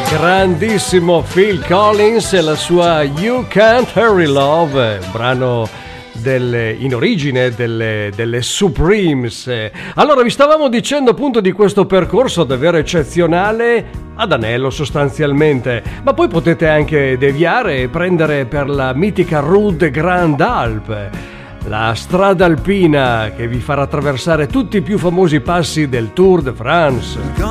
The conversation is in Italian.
Grandissimo Phil Collins e la sua You Can't Hurry Love, un brano in origine delle Supremes. Allora, vi stavamo dicendo appunto di questo percorso davvero eccezionale ad anello sostanzialmente, ma poi potete anche deviare e prendere per la mitica Route Grande Alpe, la strada alpina che vi farà attraversare tutti i più famosi passi del Tour de France.